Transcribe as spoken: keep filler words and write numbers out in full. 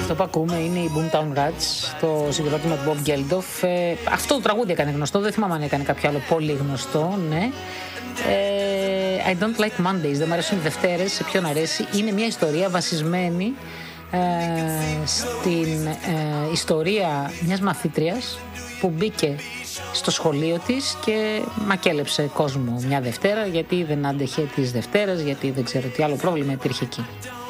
Αυτό που ακούμε είναι η Boomtown Rats, το συγκρότημα του Bob Geldof. Ε, αυτό το τραγούδι έκανε γνωστό, δεν θυμάμαι αν έκανε κάποιο άλλο πολύ γνωστό, ναι. Ε, I don't like Mondays, δεν μου αρέσουν οι Δευτέρες, σε ποιον αρέσει. Είναι μια ιστορία βασισμένη ε, στην ε, ιστορία μιας μαθήτριας που μπήκε στο σχολείο της και μακέλεψε κόσμο μια Δευτέρα γιατί δεν άντεχε τις Δευτέρες, γιατί δεν ξέρω τι άλλο πρόβλημα υπήρχε εκεί.